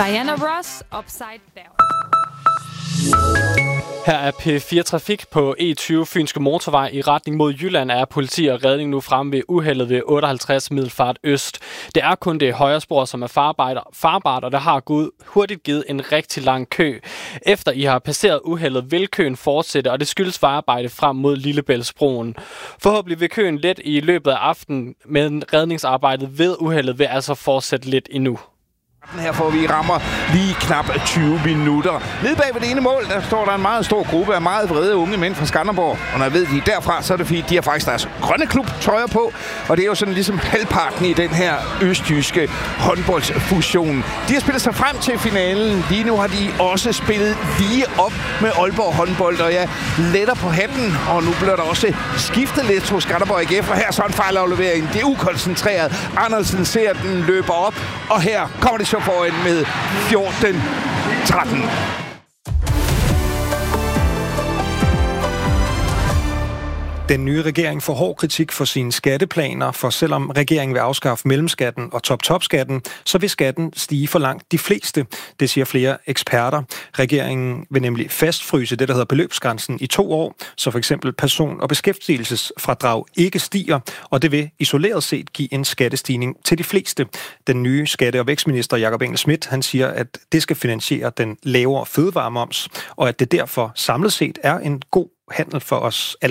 Diana Ross, Upside Down. Her er P4 Trafik på E20 Fynske Motorvej i retning mod Jylland er politi og redning nu fremme ved uheldet ved 58 Middelfart Øst. Det er kun det højre spor, som er farbart, og der har hurtigt givet en rigtig lang kø. Efter I har passeret uheldet, vil køen fortsætte, og det skyldes vejarbejde frem mod Lillebæltsbroen. Forhåbentlig vil køen let i løbet af aftenen, men redningsarbejdet ved uheldet vil altså fortsætte lidt endnu. Her får vi rammer lige knap 20 minutter. Nede bag ved det ene mål, der står der en meget stor gruppe af meget vrede unge mænd fra Skanderborg. Og når jeg ved, de er derfra, så er det fordi, de har faktisk deres grønne klubtøjer på. Og det er jo sådan ligesom halvparten i den her østjyske håndboldsfusion. De har spillet sig frem til finalen. Lige nu har de også spillet lige op med Aalborg håndbold. Og jeg letter på hatten, og nu bliver der også skiftet lidt hos Skanderborg AGF. Og her så en fejlaflevering. Det er ukoncentreret. Andersen ser den, løber op, og her kommer det så foran med 14-13. Den nye regering får hård kritik for sine skatteplaner, for selvom regeringen vil afskaffe mellemskatten og top-top-skatten, så vil skatten stige for langt de fleste. Det siger flere eksperter. Regeringen vil nemlig fastfryse det, der hedder beløbsgrænsen i 2 år, så for eksempel person- og beskæftigelsesfradrag ikke stiger, og det vil isoleret set give en skattestigning til de fleste. Den nye skatte- og vækstminister Jakob Engel-Schmidt, han siger, at det skal finansiere den lavere fødevaremoms, og at det derfor samlet set er en god handel for os alle.